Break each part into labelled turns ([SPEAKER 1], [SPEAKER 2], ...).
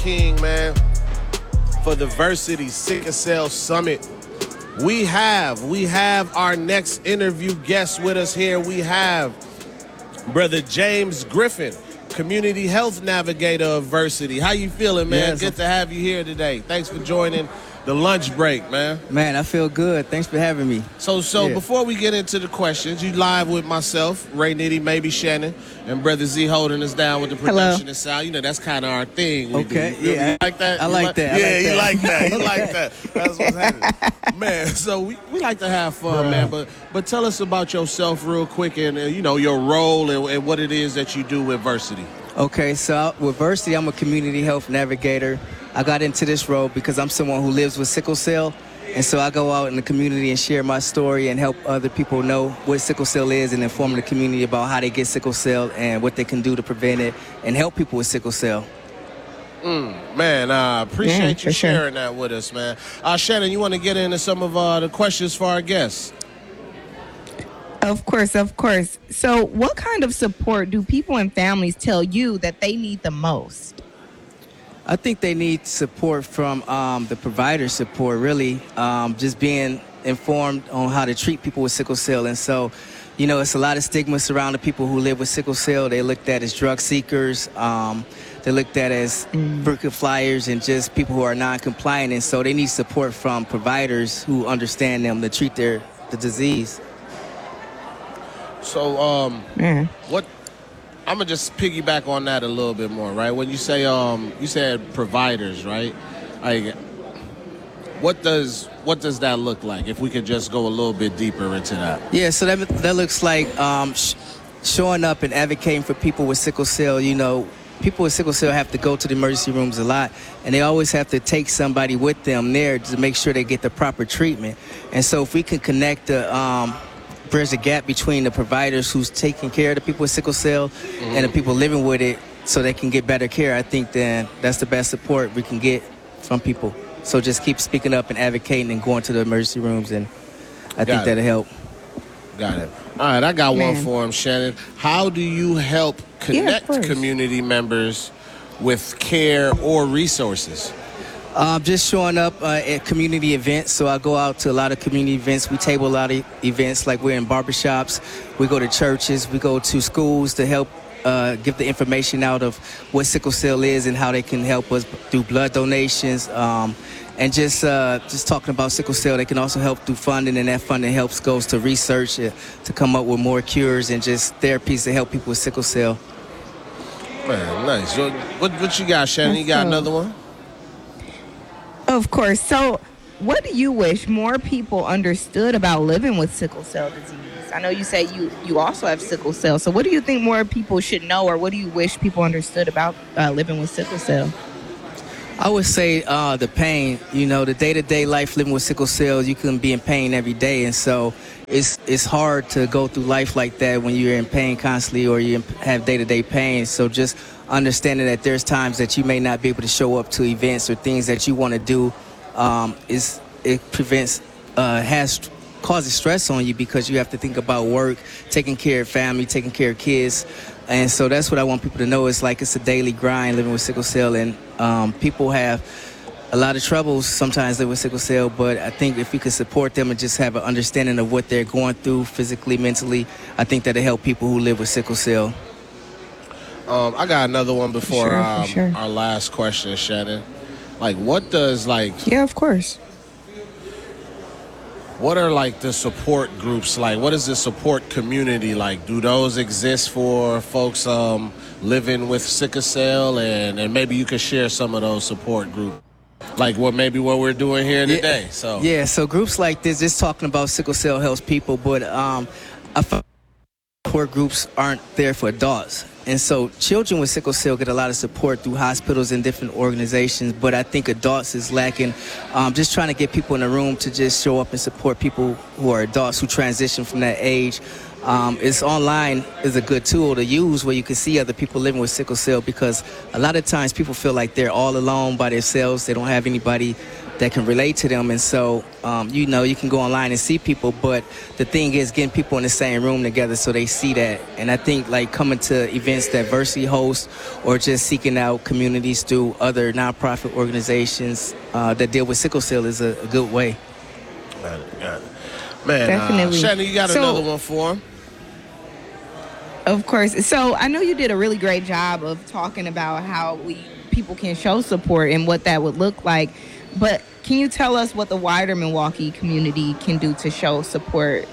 [SPEAKER 1] King, man, for the Versity Sickle Cell Summit. We have our next interview guest with us here. We have Brother James Griffin, Community Health Navigator of Versity. How you feeling, man?
[SPEAKER 2] Yes.
[SPEAKER 1] Good to have you here today. Thanks for joining the lunch break, man.
[SPEAKER 2] Man, I feel good. Thanks for having me.
[SPEAKER 1] So before we get into the questions, you live with myself, Ray Nitty, maybe Shannon, and Brother Z holding us down with the production and sound. You know, that's kind of our thing.
[SPEAKER 2] Okay,
[SPEAKER 1] do.
[SPEAKER 2] yeah.
[SPEAKER 1] You like that?
[SPEAKER 2] I like that.
[SPEAKER 1] Yeah,
[SPEAKER 2] you
[SPEAKER 1] like that. You like that. That's what's happening. Man, so we like to have fun, man. But tell us about yourself real quick and, your role and what it is that you do with Versity.
[SPEAKER 2] Okay, so with Versity, I'm a community health navigator. I got into this role because I'm someone who lives with sickle cell. And so I go out in the community and share my story and help other people know what sickle cell is and inform the community about how they get sickle cell and what they can do to prevent it and help people with sickle cell.
[SPEAKER 1] Man, I appreciate you sharing that with us, man. Shannon, you want to get into some of the questions for our guests?
[SPEAKER 3] Of course. So what kind of support do people and families tell you that they need the most?
[SPEAKER 2] I think they need support from the provider support, really, just being informed on how to treat people with sickle cell. And so, it's a lot of stigma surrounding people who live with sickle cell. They're looked at as drug seekers. They're looked at as frequent flyers and just people who are non-compliant. And so they need support from providers who understand them to treat the disease.
[SPEAKER 1] So, what... I'm going to just piggyback on that a little bit more, right? When you say, you said providers, right? Like, what does that look like? If we could just go a little bit deeper into that.
[SPEAKER 2] Yeah, so that looks like showing up and advocating for people with sickle cell. People with sickle cell have to go to the emergency rooms a lot, and they always have to take somebody with them there to make sure they get the proper treatment. And so if we can connect bridge the gap between the providers who's taking care of the people with sickle cell and the people living with it so they can get better care, I think then that's the best support we can get from people. So just keep speaking up and advocating and going to the emergency rooms, and I think that'll help.
[SPEAKER 1] Got it. All right, I got one for him, Shannon. How do you help connect community members with care or resources?
[SPEAKER 2] Just showing up at community events. So I go out to a lot of community events. We table a lot of events, like we're in barbershops. We go to churches. We go to schools to help give the information out of what sickle cell is and how they can help us through blood donations. And just talking about sickle cell, they can also help through funding, and that funding goes to research to come up with more cures and just therapies to help people with sickle cell.
[SPEAKER 1] Man, nice. So what you got, Shannon? You got another one?
[SPEAKER 3] Of course. So what do you wish more people understood about living with sickle cell disease? I know you say you also have sickle cell. So what do you think more people should know, or what do you wish people understood about living with sickle cell?
[SPEAKER 2] I would say the pain, the day-to-day life living with sickle cell, you can be in pain every day. And so it's hard to go through life like that when you're in pain constantly or you have day-to-day pain. So just understanding that there's times that you may not be able to show up to events or things that you want to do, causes stress on you because you have to think about work, taking care of family, taking care of kids. And so that's what I want people to know. It's a daily grind living with sickle cell, and people have a lot of troubles sometimes living with sickle cell, but I think if we could support them and just have an understanding of what they're going through physically, mentally, I think that'll help people who live with sickle cell.
[SPEAKER 1] I got another one before our last question, Shannon. What does
[SPEAKER 3] Yeah, of course.
[SPEAKER 1] What are the support groups like? What is the support community like? Do those exist for folks living with sickle cell? And maybe you could share some of those support groups, what we're doing here today.
[SPEAKER 2] So groups like this, just talking about sickle cell helps people, but I find support groups aren't there for adults. And so children with sickle cell get a lot of support through hospitals and different organizations, but I think adults is lacking. Just trying to get people in the room to just show up and support people who are adults who transition from that age. It's online is a good tool to use where you can see other people living with sickle cell, because a lot of times people feel like they're all alone by themselves. They don't have anybody that can relate to them. And so, you know, you can go online and see people, but the thing is getting people in the same room together so they see that. And I think like coming to events that Versity hosts or just seeking out communities through other nonprofit organizations that deal with sickle cell is a good way.
[SPEAKER 1] Man,
[SPEAKER 3] Definitely.
[SPEAKER 1] Shannon, you got
[SPEAKER 3] So-
[SPEAKER 1] another one for him?
[SPEAKER 3] Of course. So I know you did a really great job of talking about how people can show support and what that would look like. But can you tell us what the wider Milwaukee community can do to show support?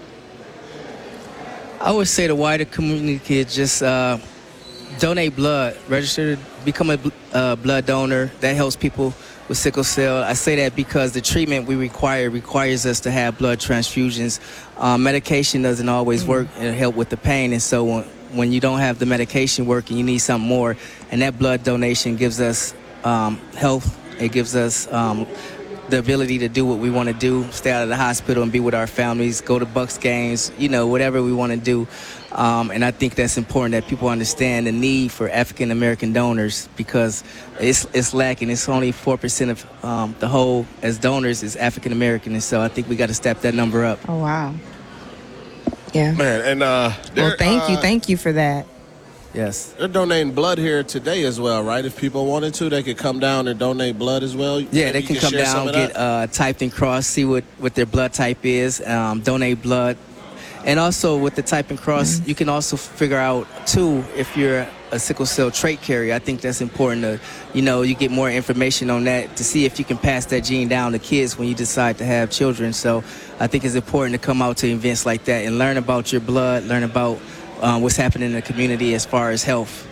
[SPEAKER 2] I would say the wider community could just donate blood, register to become a blood donor. That helps people with sickle cell. I say that because the treatment we requires us to have blood transfusions. Medication doesn't always work and help with the pain, and so when you don't have the medication working, you need something more, and that blood donation gives us health. It gives us the ability to do what we want to do, stay out of the hospital and be with our families, go to Bucks games, you know, whatever we want to do. And I think that's important that people understand the need for African American donors because it's lacking. It's only 4% of the whole as donors is African American, and so I think we got to step that number up.
[SPEAKER 3] Oh, wow. Yeah.
[SPEAKER 1] Man, and
[SPEAKER 3] Well, thank you for that.
[SPEAKER 2] Yes.
[SPEAKER 1] they're donating blood here today as well, right? If people wanted to, they could come down and donate blood as well.
[SPEAKER 2] Yeah,
[SPEAKER 1] Maybe
[SPEAKER 2] they
[SPEAKER 1] you
[SPEAKER 2] can come
[SPEAKER 1] share some
[SPEAKER 2] down,
[SPEAKER 1] of
[SPEAKER 2] get
[SPEAKER 1] that?
[SPEAKER 2] typed and cross, see what their blood type is, donate blood. And also with the type and cross, you can also figure out, too, if you're a sickle cell trait carrier. I think that's important to, you know, you get more information on that to see if you can pass that gene down to kids when you decide to have children. So I think it's important to come out to events like that and learn about your blood, learn about what's happening in the community as far as health.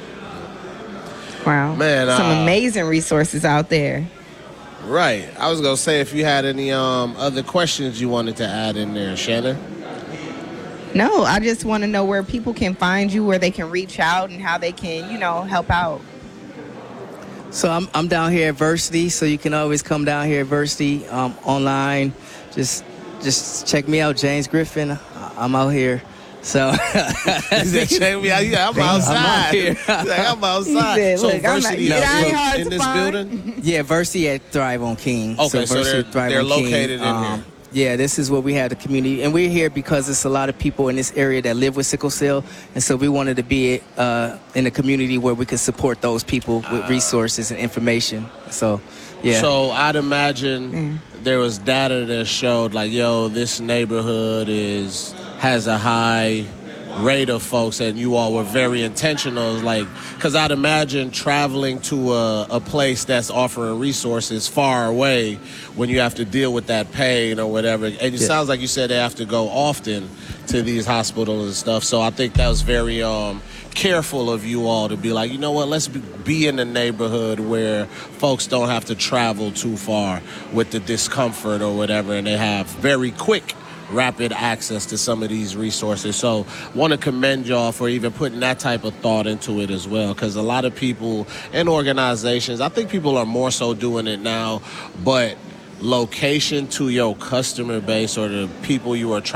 [SPEAKER 3] Wow.
[SPEAKER 1] Man,
[SPEAKER 3] some amazing resources out there.
[SPEAKER 1] Right. I was going to say if you had any other questions you wanted to add in there, Shannon.
[SPEAKER 3] No, I just want to know where people can find you, where they can reach out, and how they can, you know, help out.
[SPEAKER 2] So I'm down here at Versity, so you can always come down here at Versity online. Just check me out, James Griffin. I'm out here. So
[SPEAKER 1] Check me out. Yeah, I'm outside.
[SPEAKER 2] out here.
[SPEAKER 1] I'm outside.
[SPEAKER 3] He said,
[SPEAKER 1] So
[SPEAKER 3] look, I'm not-
[SPEAKER 1] Versity
[SPEAKER 3] it ain't hard
[SPEAKER 1] in
[SPEAKER 3] to
[SPEAKER 1] this
[SPEAKER 3] find.
[SPEAKER 1] building?
[SPEAKER 2] yeah, Versity at Thrive on King.
[SPEAKER 1] Okay, so
[SPEAKER 2] Versity
[SPEAKER 1] they're
[SPEAKER 2] on King.
[SPEAKER 1] located in here.
[SPEAKER 2] Yeah, this is where we have the community, and we're here because it's a lot of people in this area that live with sickle cell, and so we wanted to be in a community where we could support those people with resources and information. So, yeah.
[SPEAKER 1] So I'd imagine there was data that showed like, yo, this neighborhood has a high rate of folks, and you all were very intentional, like, because I'd imagine traveling to a place that's offering resources far away when you have to deal with that pain or whatever. And it sounds like you said they have to go often to these hospitals and stuff. So I think that was very careful of you all to be like, you know what, let's be in the neighborhood where folks don't have to travel too far with the discomfort or whatever, and they have very quick rapid access to some of these resources. So want to commend y'all for even putting that type of thought into it as well, because a lot of people and organizations, I think people are more so doing it now, but location to your customer base or the people you are trying